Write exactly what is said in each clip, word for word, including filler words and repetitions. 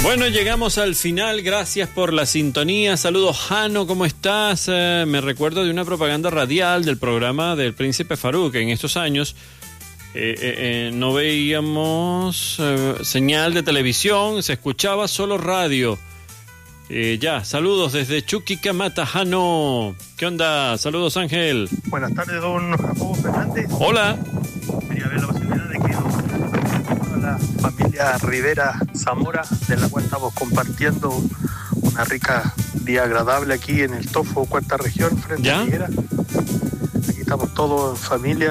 Bueno, llegamos al final, gracias por la sintonía. Saludos, Jano, ¿cómo estás? Eh, me recuerdo de una propaganda radial del programa del Príncipe Farouk. En estos años eh, eh, eh, no veíamos eh, señal de televisión, se escuchaba solo radio. Eh, ya, saludos desde Chuquicamata, Jano. ¿Qué onda? Saludos, Ángel. Buenas tardes, don Jacobo Fernández. Hola. Quería ver la posibilidad de que don, la familia Rivera Zamora, de la cual estamos compartiendo una rica día agradable aquí en el Tofo, cuarta región, frente ¿Ya? a Higuera. Aquí estamos todos en familia.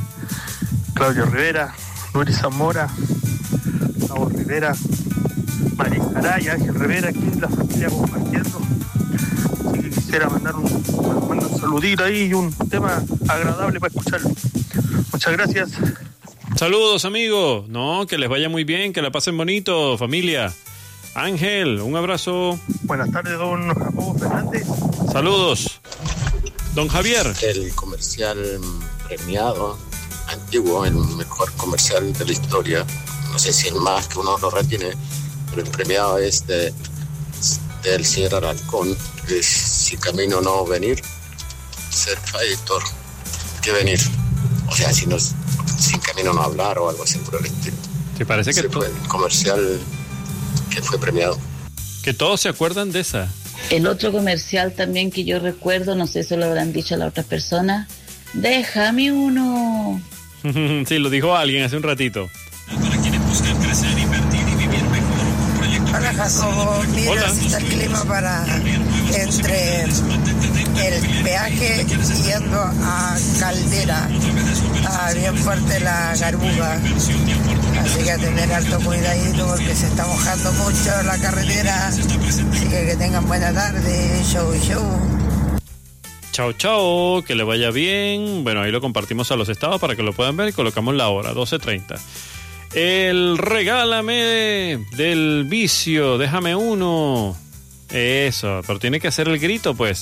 Claudio Rivera, Nuri Zamora, Gustavo Rivera, María Araya, Ángel Rivera, aquí la familia compartiendo. Así que quisiera mandar un, mandar un saludito ahí y un tema agradable para escucharlo. Muchas gracias. Saludos, amigos. No, que les vaya muy bien, que la pasen bonito, familia. Ángel, un abrazo. Buenas tardes, don Jacobo Fernández. Saludos. Don Javier. El comercial premiado, antiguo, el mejor comercial de la historia. No sé si el más que uno lo retiene, pero el premiado es de, del señor Alarcón, que es si camino no venir, ser trayector que venir. O sea, si no, sin camino no hablar o algo así por el estilo. ¿Te parece que ese fue el comercial que fue premiado? Que todos se acuerdan de esa. El otro comercial también que yo recuerdo, no sé si lo habrán dicho a las otras personas, déjame uno. Sí, lo dijo alguien hace un ratito. Para quienes buscan crecer, invertir y vivir mejor, un proyecto. Hola, Jacobo. Mira, Hola. si está el clima para entre el peaje yendo a Caldera. Está bien fuerte la garbuga. Así que a tener harto cuidadito porque se está mojando mucho la carretera. Así que que tengan buena tarde. Show, show. Chao, chao, que le vaya bien. Bueno, ahí lo compartimos a los estados para que lo puedan ver y colocamos la hora, doce treinta. El regálame del vicio, déjame uno. Eso, pero tiene que hacer el grito, pues.